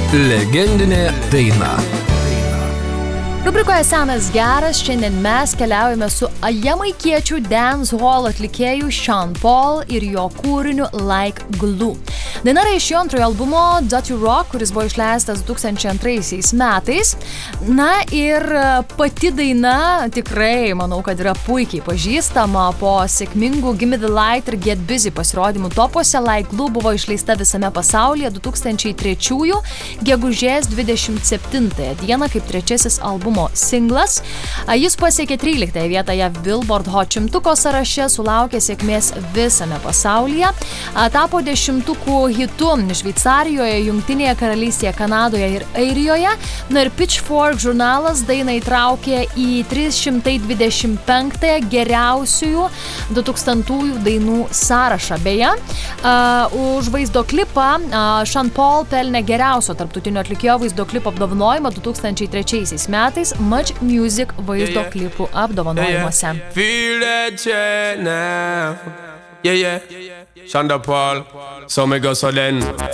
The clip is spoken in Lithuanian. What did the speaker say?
Legendinė daina. Rubrikoje Senas geras šiandien mes keliaujame su jamaikiečių dancehall atlikėju Sean Paul ir jo kūriniu Like Glue. Daina yra iš jo antrojo albumo Dirty Rock, kuris buvo išleistas 2002 metais. Na ir pati daina tikrai, manau, kad yra puikiai pažįstama po sėkmingų Gimme the Light ir Get Busy pasirodymų topuose. Like Glue buvo išleista visame pasaulyje 2003 gegužės 27 dieną kaip trečiasis albumo singlas. Jis pasiekė 13 vietą JAV Billboard Hot 100 sąraše, sulaukė sėkmės visame pasaulyje. Tapo 10 hitų Šveicarijoje, Jungtinėje karalystėje, Kanadoje ir Airijoje. Na ir Pitchfork žurnalas dainą įtraukė į 325 geriausiųjų 2000-ųjų dainų sąrašą. Beje, už vaizdo klipą Sean Paul pelnė geriausio tarptautinio atlikėjo vaizdo klipo apdovanojimą 2003 metais Much Music vaizdo klipų apdovanojimuose. Feel that shit now. Yeah. Sean Paul, so me go so then.